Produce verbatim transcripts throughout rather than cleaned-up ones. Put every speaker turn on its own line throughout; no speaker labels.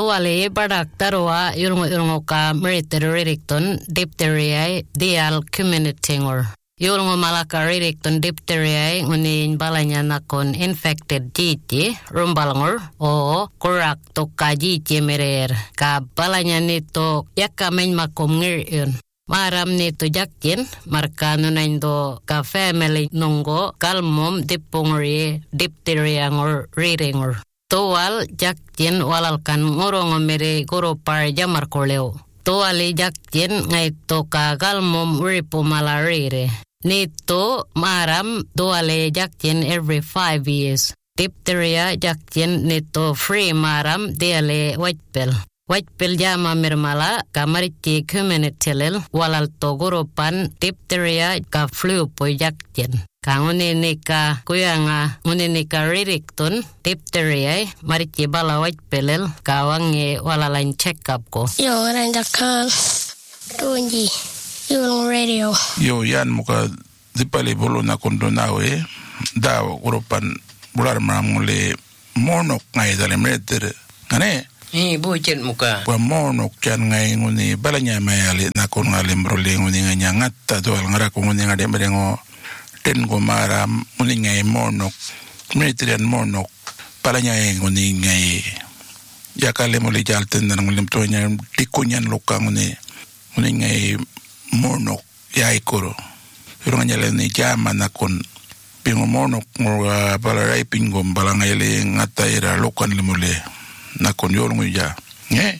Tuwali badak tarwa yurungo yurungo ka meriteriririkton diphtheriae dial communitingor. Yurungo malaka ririkton diphtheriae ngunin balanya nakon infected jiti rumbalangor o kurak to ka jiti merer. Ka balanya nito yakamen makom ngir yun. Maram nito jakin marka nunain do ka family nunggo kalmom dipungri diphtheria ngor riringor. Tuwal jakin walalkan ngorong mere goro par jamar koleo. Tuwali jakin ngay to ka kalmom ripo malarire. Nito maram tuwali jakin every five years. Diphtheria jakin nito free maram diale whitepel. Whitepel jama mirmala ka mariti communitylil walal to goropan diphtheria ka flu po jakjen. Ka ngunini ka kuyanga ngunini ka ririkton diphtheria mariti bala whitepelil ka wangi walalain check up ko.
Yo randakan tunji yung radio.
Yo yan muka dipali bolo na kondo nawe daw goropan bular mamule monok ngai dalam meter. Ngane
Eh, bucin muka.
Wa monok kan ngai nguni balanya mayali na kon ngalim brole nguni nganya ngatta doal ngara ko nguni ngade merengo ten go mara nguni ngai monok metrian monok balanya nguni ngai yakale mo lijal ten na ngulim to nya tikunyan loka nguni nguni ngai monok yai koro ro nganya le ni jama na kon pingo monok mo balarai pingo balangale ngatta ira lokan limole na kon yol nguya nge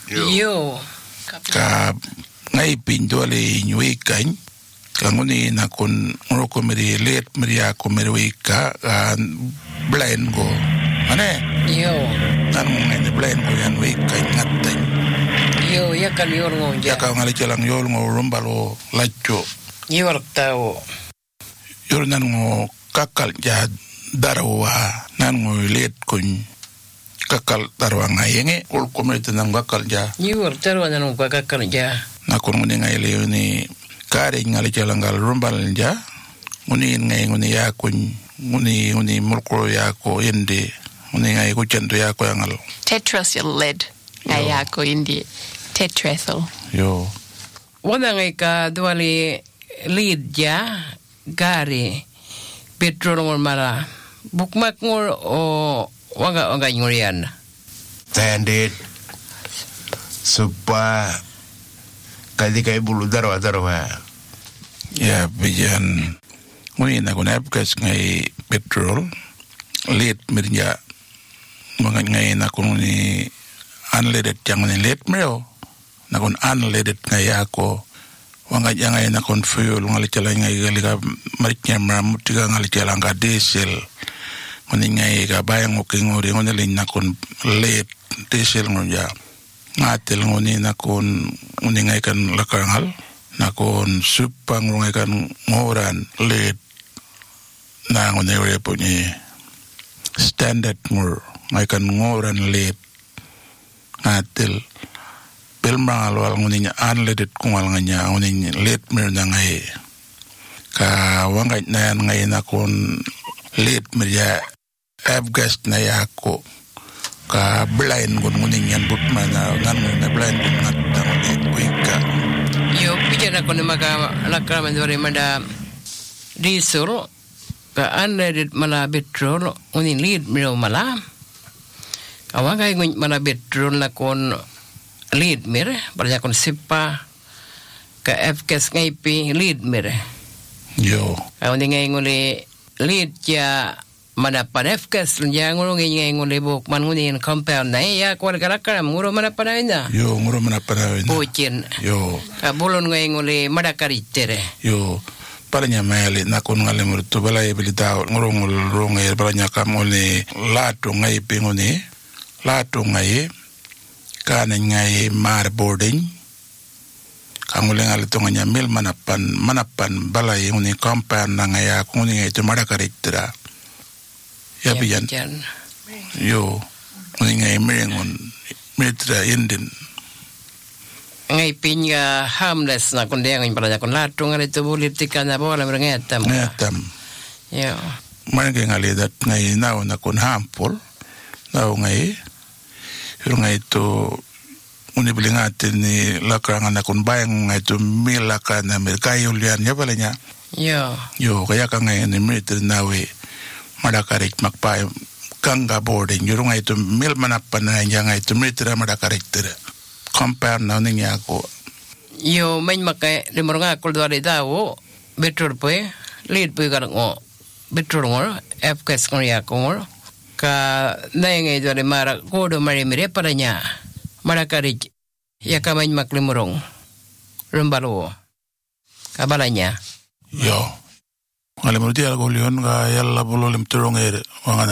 Yo
ka ngai pindo le nyui kan ka nguni na kon ngoko meri let meri ako meri ka blind go ane
Yo
nan ngai blind go yan we kan ngatai
Yo ya kan yor ngonja
ya ka ngali celang yol ngo rumbalo lacho
Yor tao
yor nan ngo kakal ja darwa nan ngo let kun kakal tarwa ngayenge ul komite nang bakal ja
Yor tarwa nang kakal ja
na kon ngone ngayele ni kare ngali jalangal rumbal ja ngoni ngai ngoni ya kun ngoni ngoni mulko ya ko yende ngoni ngai ko cento ya ko yangal
tetracyl lead ngai ya ko indi tetrathyl
yo
Wala ngai ka duali lead ja gari petrol ngor mara bukmak ngor o waga waga ngorian
Tandit supa kali kai bulu darwa darwa
ya bijan ngoni na kon apkas ngai petrol lead mirja mga ngai na kon ni unleaded yang ni lead mero na kon unleaded ngai ako wanga jangai na kon fuel ngali chala ngai gali ka mariknya mutiga ngali chala nga diesel ngoni ngai ga bayang o kingori ngoni lin na kon lead diesel ngoja ngatel ngoni na kon ngoni ngai kan lakangal na kon supang ngai kan ngoran lead na ngoni re po ni standard ngor ngai kan ngoran lead ngatel pelma alwal ngoni nya unleaded kungal nganya ngoni lead mer na ngai ka wanga na ngai na kon lead mer ya abgas na yako ka blind gun nguning yan but mana nan na blind gun ngatta ngoni kuika
Yo pichana kon maga lakra mandore mada diesel ka unleaded mala petrol uni lead miro mala kawaga ngun mala petrol na kon lead mir barja kon sipa ka fks ngaipi lead mir
yo
uni ngai ngule lead ya mana panefkas ya ngoro ngai ngole bok man nguni compound na ya kwal galakara ngoro mana panaina
yo ngoro mana panaina
bocin
yo
ka bolon ngai ngole madakari tere
yo paranya mele na kon ngale murtu bala e bilita ngoro ngol ronga e paranya kam ngole lato ngai pingoni lato ngai kana ngai mar boarding kangole ngale to nganya mil manapan manapan bala e ngoni compound na ngai ko ngoni ngai to madakari tera ya bijan yo ngai merengon metra indin
ngai pinya harmless na kon dia ngai pala kon latung ngai to politika na bola merengetam
ngetam
yo
man ngai ngale dat ngai now na kon harmful now ngai Yung nga ito, unibilingatin ni lakrang na kung bayang nga ito milaka na kayo liyan niya pala niya.
Yo.
Yo, kaya ka ngayon ni Meritor nawe madakarik magpay kanga boarding. Yung nga ito mil manapan na niya nga ito Meritor madakarik tira. Compare na niya ako.
Yo, main makai limur nga kul dwari dawo betul po eh. Lead po yung ngo betul ngor F K S ngor ya ngor ka na ngay dwari mara kodo mari mire para niya madakarik ya ka main mak limurong rumbalo kabalanya.
Yo. Alam mo di algo leon ga yalla bolo lim turong er.